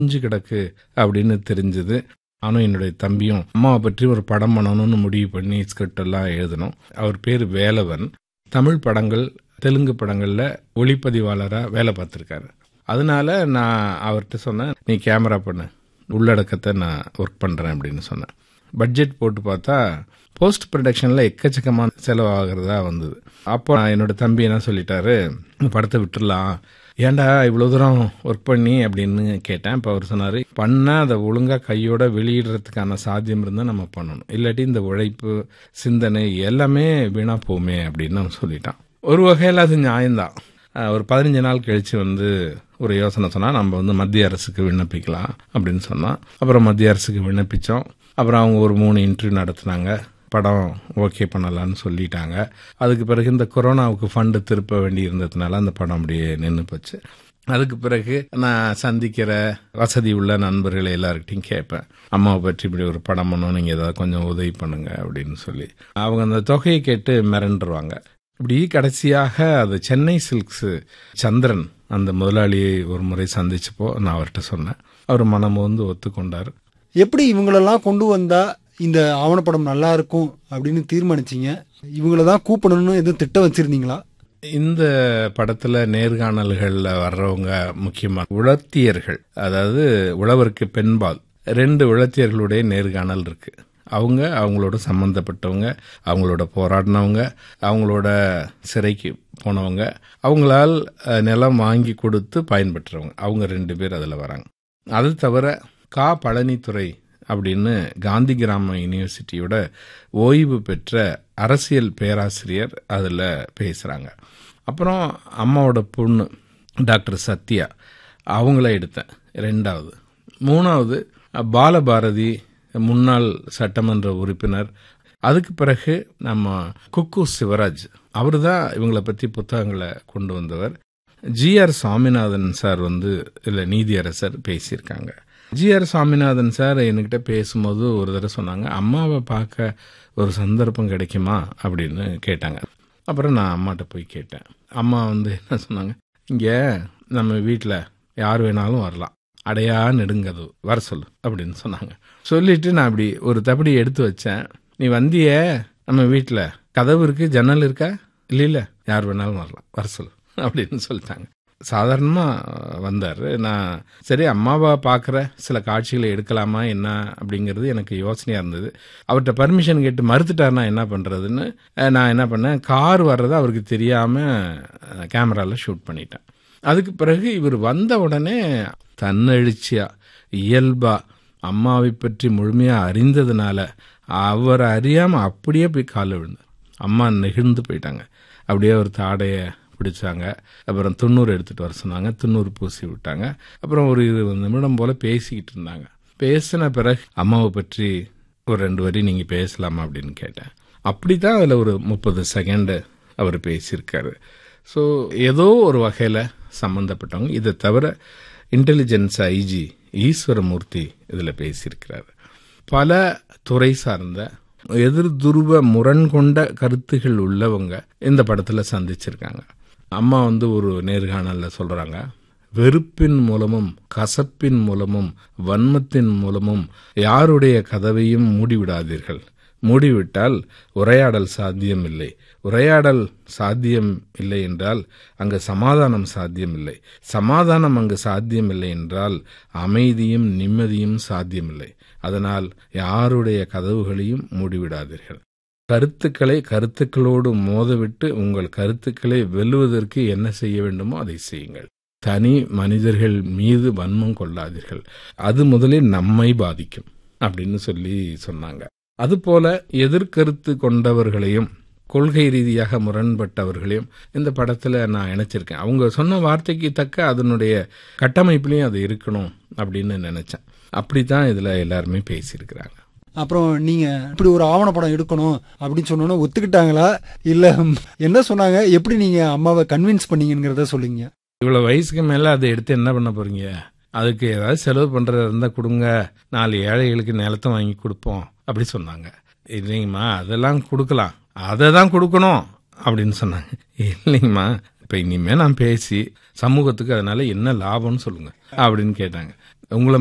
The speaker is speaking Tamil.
இஞ்சு கிடக்கு அப்படின்னு தெரிஞ்சது. நானும் என்னுடைய தம்பியும் அம்மாவை பற்றி ஒரு படம் பண்ணணும்னு முடிவு பண்ணி ஸ்கிரிப்ட் எல்லாம் எழுதணும். அவர் பேர் வேலவன். தமிழ் படங்கள், தெலுங்கு படங்கள்ல ஒளிப்பதிவாளராக வேலை பார்த்துருக்காரு. அதனால நான் அவர்கிட்ட சொன்னேன், நீ கேமரா பண்ணு, உள்ளடக்கத்தை நான் ஒர்க் பண்றேன் அப்படின்னு சொன்னேன். பட்ஜெட் போட்டு பார்த்தா போஸ்ட் ப்ரொடக்ஷன்ல எக்கச்சக்கமான செலவாகிறதா வந்தது. அப்போ என்னோட தம்பி என்ன சொல்லிட்டாரு, படத்தை விட்டுடலாம், ஏன்டா இவ்வளவு தூரம் ஒர்க் பண்ணி அப்படின்னு கேட்டேன். இப்போ அவர் சொன்னாரு, பண்ணா அதை ஒழுங்கா கையோட வெளியிடுறதுக்கான சாத்தியம் இருந்தா நம்ம பண்ணணும், இல்லாட்டி இந்த உழைப்பு சிந்தனை எல்லாமே வீணா போமே அப்படின்னு அவன் சொல்லிட்டான். ஒரு வகையில் அது நியாயம்தான். ஒரு 15 நாள் கழிச்சு ஒரு யோசனை சொன்னா, நம்ம மத்திய அரசுக்கு விண்ணப்பிக்கலாம் அப்படின்னு சொன்னா. அப்புறம் மத்திய அரசுக்கு விண்ணப்பிச்சோம். அப்புறம் அவங்க ஒரு 3 இன்டர்வியூ நடத்தினாங்க. படம் ஓகே பண்ணலான்னு சொல்லிட்டாங்க. அதுக்கு பிறகு இந்த கொரோனாவுக்கு ஃபண்டு திருப்ப வேண்டி இருந்ததுனால அந்த படம் அப்படியே நின்று போச்சு. அதுக்கு பிறகு நான் சந்திக்கிற வசதி உள்ள நண்பர்களை எல்லார்கிட்டையும் கேட்பேன், அம்மாவை பற்றி இப்படி ஒரு படம் பண்ணணும், நீங்க ஏதாவது கொஞ்சம் உதவி பண்ணுங்க அப்படின்னு சொல்லி. அவங்க அந்த தொகையை கேட்டு மிரண்டுருவாங்க. இப்படி கடைசியாக அது சென்னை சில்க்ஸ் சந்திரன் அந்த முதலாளியை ஒரு முறை சந்திச்சப்போ நான் அவர்கிட்ட சொன்னேன். அவர் மனம் ஒத்துக்கொண்டார். எப்படி இவங்களெல்லாம் கொண்டு வந்தா இந்த ஆவணப்படம் நல்லா இருக்கும் அப்படின்னு தீர்மானிச்சீங்க? இவங்கள தான் கூப்பிடணும்னு எதுவும் திட்டம் வச்சிருந்தீங்களா? இந்த படத்துல நேர்காணல்கள்ல வர்றவங்க முக்கியமா உழத்தியர்கள், அதாவது உழவருக்கு பெண்பால் 2 உழத்தியர்களுடைய நேர்காணல் இருக்கு. அவங்களோட சம்பந்தப்பட்டவங்க, அவங்களோட போராடினவங்க, அவங்களோட சிறைக்கு போனவங்க, அவங்களால் நிலம் வாங்கி கொடுத்து பயன்பெற்றவங்க, அவங்க 2 பேர் அதுல வராங்க. அது தவிர பழனித்துறை அப்படின்னு காந்தி கிராம யூனிவர்சிட்டியோட ஓய்வு பெற்ற அரசியல் பேராசிரியர் அதுல பேசுறாங்க. அப்புறம் அம்மாவோட பொண்ணு டாக்டர் சத்யா, அவங்கள எடுத்தேன் 2வது. 3வது பாலபாரதி, முன்னாள் சட்டமன்ற உறுப்பினர். அதுக்கு பிறகு நம்ம குக்கு சிவராஜ், அவரு தான் இவங்களை பத்தி புத்தகங்களை கொண்டு வந்தவர். ஜி.ஆர். சாமிநாதன் சார் இல்ல நீதியரசர் பேசியிருக்காங்க. ஜி.ஆர். சாமிநாதன் சார் என்கிட்ட பேசும்போது ஒரு தடவை சொன்னாங்க, அம்மாவை பார்க்க ஒரு சந்தர்ப்பம் கிடைக்குமா அப்படின்னு கேட்டாங்க. அப்புறம் நான் அம்மாட்ட போய் கேட்டேன். அம்மா என்ன சொன்னாங்க, இங்க நம்ம வீட்டில் யார் வேணாலும் வரலாம், அடையா நெடுங்கது வர சொல்லு அப்படின்னு சொன்னாங்க. சொல்லிட்டு நான் அப்படி ஒரு தப்படி எடுத்து வச்சேன். நீ வந்திய, நம்ம வீட்டில் கதவு இருக்கு, ஜன்னல் இருக்கா? இல்ல, யார் வேணாலும் வரலாம், வர சொல்லு அப்படின்னு சொல்லிட்டாங்க. சாதாரணமா வந்தாரு. நான் சரி அம்மாவை பார்க்குற சில காட்சிகளை எடுக்கலாமா என்ன அப்படிங்கிறது எனக்கு யோசனையா இருந்தது. அவர்கிட்ட பர்மிஷன் கேட்டு மறுத்துட்டாருன்னா என்ன பண்றதுன்னு நான் என்ன பண்ணேன், கார் வர்றதை அவருக்கு தெரியாம கேமரால ஷூட் பண்ணிட்டேன். அதுக்கு பிறகு இவர் வந்த உடனே தன்னெழுச்சியா இயல்பா அம்மாவை பற்றி முழுமையா அறிந்ததுனால அவரை அறியாம அப்படியே போய் கால விழுந்தார். அம்மா நெகிழ்ந்து போயிட்டாங்க. அப்படியே ஒரு தாடைய பிடிச்சாங்க. அப்புறம் 90 எடுத்துட்டு வர சொன்னாங்க. 90 பூசி விட்டாங்க. அப்புறம் ஒரு 20 நிமிடம் போல பேசிக்கிட்டு இருந்தாங்க. பேசின பிறகு அம்மாவை பற்றி ஒரு 2 வரி நீங்க பேசலாமா அப்படின்னு கேட்டேன். அப்படித்தான் அதுல ஒரு 30 செகண்ட் அவர் பேசியிருக்காரு. ஸோ ஏதோ ஒரு வகையில சம்பந்தப்பட்டவங்க. இதை தவிர இன்டெலிஜென்ஸ் ஐஜி ஈஸ்வரமூர்த்தி இதுல பேசியிருக்கிறாரு. பல துறை சார்ந்த எதிர் துருவ முரண் கொண்ட கருத்துகள் உள்ளவங்க இந்த படத்துல சந்திச்சிருக்காங்க. அம்மா ஒரு நேர்காணல்ல சொல்றாங்க, வெறுப்பின் மூலமும் கசப்பின் மூலமும் வன்மத்தின் மூலமும் யாருடைய கதவையும் மூடிவிடாதீர்கள். மூடிவிட்டால் உரையாடல் சாத்தியம் இல்லை. உரையாடல் சாத்தியம் இல்லை என்றால் அங்கு சமாதானம் சாத்தியம் இல்லை. சமாதானம் அங்கு சாத்தியம் இல்லை என்றால் அமைதியும் நிம்மதியும் சாத்தியமில்லை. அதனால் யாருடைய கதவுகளையும் மூடிவிடாதீர்கள். கருத்துக்களை கருத்துக்களோடு மோதவிட்டு உங்கள் கருத்துக்களை வெல்லுவதற்கு என்ன செய்ய வேண்டுமோ அதை செய்யுங்கள். தனி மனிதர்கள் மீது வன்மம் கொள்ளாதீர்கள். அது முதலில் நம்மை பாதிக்கும் அப்படின்னு சொல்லி சொன்னாங்க. அதுபோல எதிர்கருத்து கொண்டவர்களையும் கொள்கை ரீதியாக முரண்பட்டவர்களையும் இந்த படத்துல நான் இணைச்சிருக்கேன். அவங்க சொன்ன வார்த்தைக்கு தக்க அதனுடைய கட்டமைப்புலையும் அது இருக்கணும் அப்படின்னு நினைச்சேன். அப்படித்தான் இதுல எல்லாருமே பேசியிருக்கிறாங்க. அப்புறம் நீங்க இப்படி ஒரு ஆவணப்படம் எடுக்கணும் அப்படின்னு சொன்னோன்னா ஒத்துக்கிட்டாங்களா, இல்ல என்ன சொன்னாங்க, எப்படி நீங்க அம்மாவை கன்வின்ஸ் பண்ணீங்கிறத சொல்லுங்க. இவ்வளவு வயசுக்கு மேல அதை எடுத்து என்ன பண்ண போறீங்க, அதுக்கு ஏதாவது செலவு பண்றதா இருந்தா கொடுங்க, 4 ஏழைகளுக்கு நிலத்தை வாங்கி கொடுப்போம் அப்படி சொன்னாங்க. இல்லைங்கம்மா அதெல்லாம் கொடுக்கலாம், அதை தான் கொடுக்கணும் அப்படின்னு சொன்னாங்க. இல்லைங்கம்மா இப்ப இனிமே நான் பேசி சமூகத்துக்கு அதனால என்ன லாபம்னு சொல்லுங்க அப்படின்னு கேட்டாங்க. உங்களை